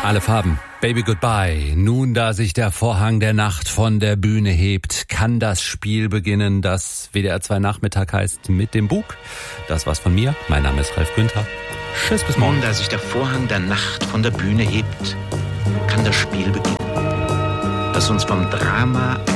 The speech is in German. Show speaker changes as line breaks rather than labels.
Alle Farben. Baby Goodbye. Nun, da sich der Vorhang der Nacht von der Bühne hebt, kann das Spiel beginnen, das WDR 2 Nachmittag heißt mit dem Bug. Das war's von mir. Mein Name ist Ralf Günther. Tschüss, bis morgen.
Nun, da sich der Vorhang der Nacht von der Bühne hebt, kann das Spiel beginnen, das uns vom Drama